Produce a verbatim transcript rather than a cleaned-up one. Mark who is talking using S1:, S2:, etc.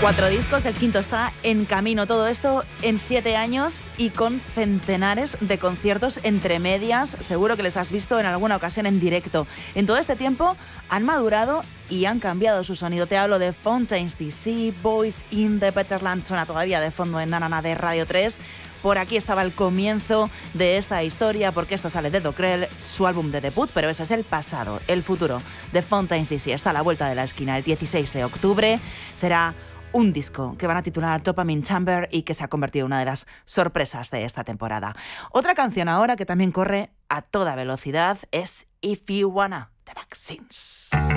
S1: Cuatro discos, el quinto está en camino. Todo esto en siete años y con centenares de conciertos entre medias. Seguro que les has visto en alguna ocasión en directo. En todo este tiempo han madurado y han cambiado su sonido. Te hablo de Fontaines D C, Boys in the Better Land, suena todavía de fondo en Nanana de Radio tres. Por aquí estaba el comienzo de esta historia, porque esto sale de Dockrell, su álbum de debut, pero ese es el pasado. El futuro de Fontaines D C está a la vuelta de la esquina. El dieciséis de octubre será un disco que van a titular Dopamine Chamber y que se ha convertido en una de las sorpresas de esta temporada. Otra canción ahora que también corre a toda velocidad es If You Wanna, de Vaccines.